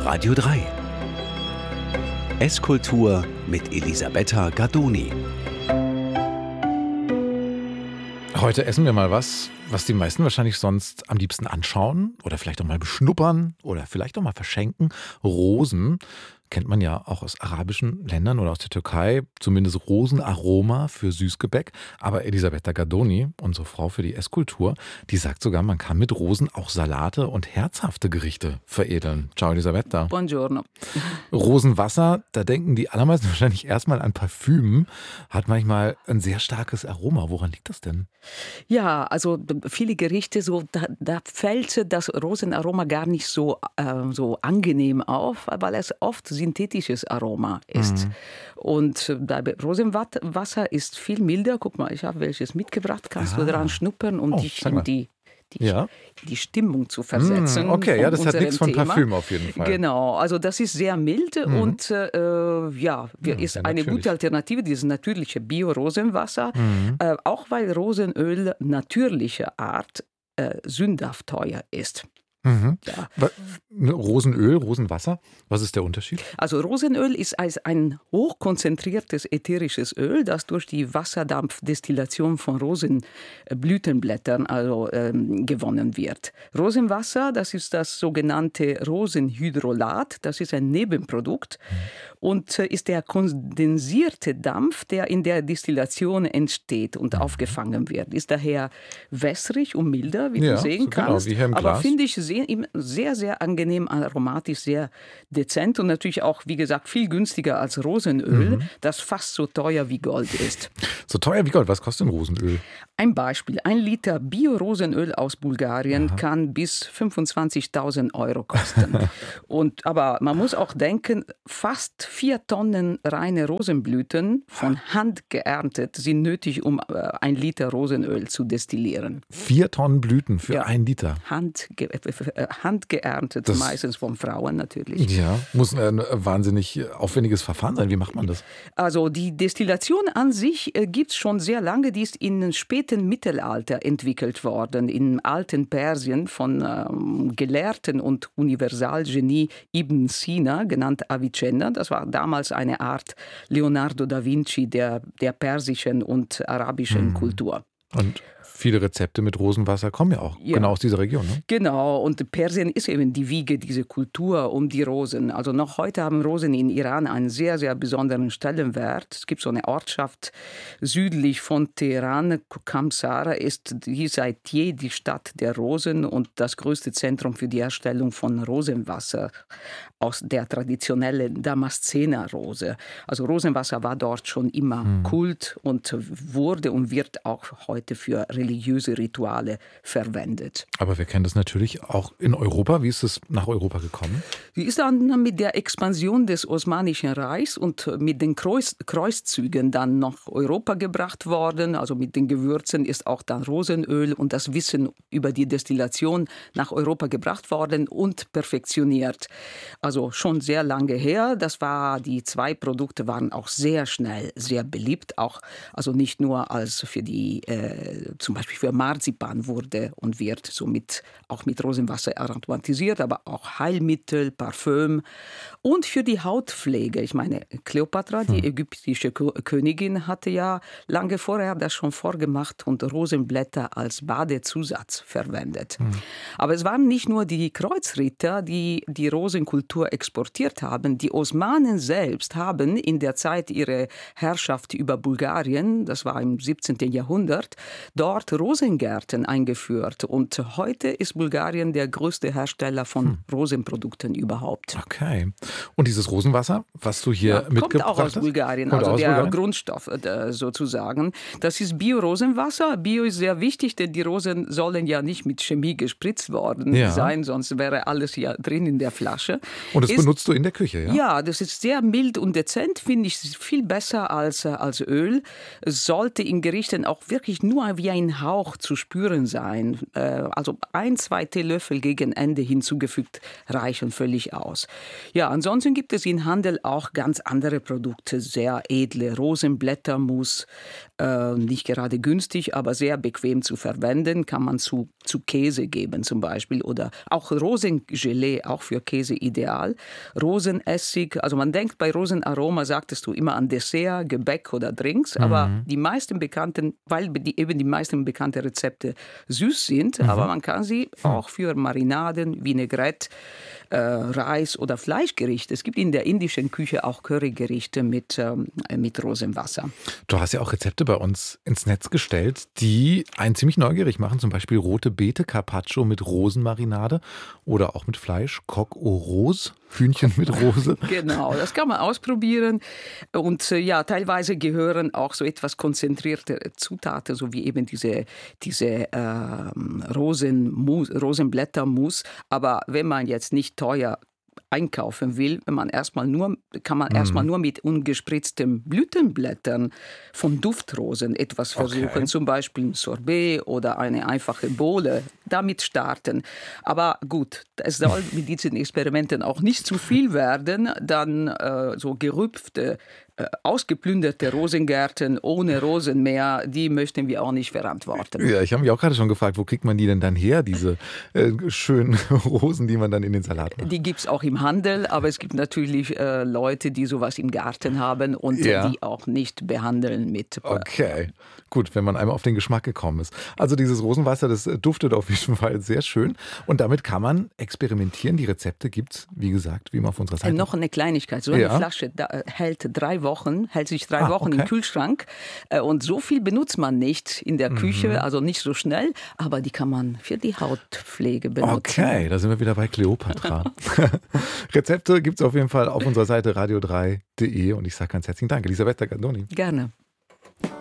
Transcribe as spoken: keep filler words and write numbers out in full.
Radio drei. Esskultur mit Elisabetta Gardoni. Heute essen wir mal was, was die meisten wahrscheinlich sonst am liebsten anschauen oder vielleicht auch mal beschnuppern oder vielleicht auch mal verschenken. Rosen kennt man ja auch aus arabischen Ländern oder aus der Türkei, zumindest Rosenaroma für Süßgebäck. Aber Elisabetta Gardoni, unsere Frau für die Esskultur, die sagt sogar, man kann mit Rosen auch Salate und herzhafte Gerichte veredeln. Ciao Elisabetta. Buongiorno. Rosenwasser, da denken die allermeisten wahrscheinlich erstmal an Parfüm, hat manchmal ein sehr starkes Aroma. Woran liegt das denn? Ja, also viele Gerichte, so, da, da fällt das Rosenaroma gar nicht so, äh, so angenehm auf, weil es oft synthetisches Aroma ist. Mhm. Und bei Rosenwasser ist viel milder. Guck mal, ich habe welches mitgebracht. Kannst ah. du daran schnuppern, um oh, dich in die, die, ja. die Stimmung zu versetzen. Okay, ja, das hat nichts von Thema. Parfüm auf jeden Fall. Genau, also das ist sehr mild mhm. und äh, ja, ja, ist ja eine natürlich. gute Alternative, dieses natürliche Bio-Rosenwasser. Mhm. Äh, auch weil Rosenöl natürlicher Art äh, sündhaft teuer ist. Mhm. Ja. Rosenöl, Rosenwasser, was ist der Unterschied? Also Rosenöl ist als ein hochkonzentriertes ätherisches Öl, das durch die Wasserdampfdestillation von Rosenblütenblättern also, ähm, gewonnen wird. Rosenwasser, das ist das sogenannte Rosenhydrolat, das ist ein Nebenprodukt mhm. und äh, ist der kondensierte Dampf, der in der Destillation entsteht und mhm. aufgefangen wird. Ist daher wässrig und milder, wie ja, du sehen so kannst. Genau, wie hier im Aber Glas. finde ich sehr, sehr, sehr angenehm, aromatisch, sehr dezent und natürlich auch, wie gesagt, viel günstiger als Rosenöl, mhm. das fast so teuer wie Gold ist. So teuer wie Gold? Was kostet denn Rosenöl? Ein Beispiel, ein Liter Bio-Rosenöl aus Bulgarien Aha. kann bis fünfundzwanzigtausend Euro kosten. und, aber man muss auch denken, fast vier Tonnen reine Rosenblüten von Hand geerntet sind nötig, um äh, ein Liter Rosenöl zu destillieren. Vier Tonnen Blüten für ja. ein Liter? Hand, äh, handgeerntet, das meistens von Frauen natürlich. Ja, muss ein wahnsinnig aufwendiges Verfahren sein. Wie macht man das? Also die Destillation an sich äh, gibt es schon sehr lange. Die ist im späten Mittelalter entwickelt worden, im alten Persien von ähm, Gelehrten und Universalgenie Ibn Sina, genannt Avicenna. Das war damals eine Art Leonardo da Vinci der, der persischen und arabischen hm. Kultur. Und viele Rezepte mit Rosenwasser kommen ja auch ja. genau aus dieser Region. Ne? Genau, und Persien ist eben die Wiege dieser Kultur um die Rosen. Also noch heute haben Rosen in Iran einen sehr, sehr besonderen Stellenwert. Es gibt so eine Ortschaft südlich von Teheran, Khamsara, ist die seit je die Stadt der Rosen und das größte Zentrum für die Herstellung von Rosenwasser aus der traditionellen Damaszener-Rose. Also Rosenwasser war dort schon immer hm. Kult und wurde und wird auch heute für religiöse Rituale verwendet. Aber wir kennen das natürlich auch in Europa. Wie ist es nach Europa gekommen? Sie ist dann mit der Expansion des Osmanischen Reichs und mit den Kreuz- Kreuzzügen dann nach Europa gebracht worden. Also mit den Gewürzen ist auch dann Rosenöl und das Wissen über die Destillation nach Europa gebracht worden und perfektioniert. Also schon sehr lange her. Das war, die zwei Produkte waren auch sehr schnell, sehr beliebt. Auch, also nicht nur als für die, äh, zum Beispiel für Marzipan wurde und wird somit auch mit Rosenwasser aromatisiert, aber auch Heilmittel, Parfüm und für die Hautpflege. Ich meine, Kleopatra, die ägyptische Königin, hatte ja lange vorher das schon vorgemacht und Rosenblätter als Badezusatz verwendet. Hm. Aber es waren nicht nur die Kreuzritter, die die Rosenkultur exportiert haben. Die Osmanen selbst haben in der Zeit ihrer Herrschaft über Bulgarien, das war im siebzehnten Jahrhundert, dort Rosengärten eingeführt. Und heute ist Bulgarien der größte Hersteller von hm. Rosenprodukten überhaupt. Okay. Und dieses Rosenwasser, was du hier ja, mitgebracht hast? Kommt auch aus Bulgarien, kommt also aus der Bulgarien? Grundstoff äh, sozusagen. Das ist Bio-Rosenwasser. Bio ist sehr wichtig, denn die Rosen sollen ja nicht mit Chemie gespritzt worden ja. sein, sonst wäre alles ja drin in der Flasche. Und das ist, benutzt du in der Küche, ja? Ja, das ist sehr mild und dezent, finde ich viel besser als, als Öl. Es sollte in Gerichten auch wirklich nur wie ein Hauch zu spüren sein. Also ein, zwei Teelöffel gegen Ende hinzugefügt reichen völlig günstig aus. Ja, ansonsten gibt es im Handel auch ganz andere Produkte, sehr edle Rosenblättermus, äh, nicht gerade günstig, aber sehr bequem zu verwenden, kann man zu, zu Käse geben zum Beispiel oder auch Rosengelee, auch für Käse ideal. Rosenessig, also man denkt bei Rosenaroma, sagtest du immer an Dessert, Gebäck oder Drinks, mhm. aber die meisten bekannten, weil die, eben die meisten bekannten Rezepte süß sind, mhm. aber man kann sie auch für Marinaden, Vinaigrette, äh, Reis oder Fleischgerichte. Es gibt in der indischen Küche auch Currygerichte mit, ähm, mit Rosenwasser. Du hast ja auch Rezepte bei uns ins Netz gestellt, die einen ziemlich neugierig machen. Zum Beispiel rote Beete Carpaccio mit Rosenmarinade oder auch mit Fleisch, Coq au Rose, Hühnchen mit Rose. Genau, das kann man ausprobieren. Und äh, ja, teilweise gehören auch so etwas konzentrierte Zutaten, so wie eben diese, diese äh, Rosenmus, Rosenblättermus. Aber wenn man jetzt nicht teuer einkaufen will, wenn man erstmal nur, kann man mhm. erstmal nur mit ungespritzten Blütenblättern von Duftrosen etwas versuchen, okay. zum Beispiel ein Sorbet oder eine einfache Bowle, damit starten. Aber gut, es soll mit diesen Experimenten auch nicht zu viel werden, dann äh, so gerüpfte, äh, ausgeplünderte Rosengärten ohne Rosen mehr, die möchten wir auch nicht verantworten. Ja, ich habe mich auch gerade schon gefragt, wo kriegt man die denn dann her, diese äh, schönen Rosen, die man dann in den Salat macht? Die gibt es auch im Handel, aber es gibt natürlich äh, Leute, die sowas im Garten haben und ja. die auch nicht behandeln mit. Äh, okay, gut, wenn man einmal auf den Geschmack gekommen ist. Also dieses Rosenwasser, das duftet auf jeden Fall sehr schön und damit kann man experimentieren. Die Rezepte gibt es, wie gesagt, wie immer auf unserer Seite. Äh, noch eine Kleinigkeit, so eine ja. Flasche da, äh, hält drei Wochen, hält sich drei ah, Wochen okay. im Kühlschrank äh, und so viel benutzt man nicht in der Küche, mhm. also nicht so schnell, aber die kann man für die Hautpflege benutzen. Okay, da sind wir wieder bei Kleopatra. Rezepte gibt es auf jeden Fall auf unserer Seite radio drei punkt de und ich sage ganz herzlichen Dank, Elisabetta Gadoni. Gerne.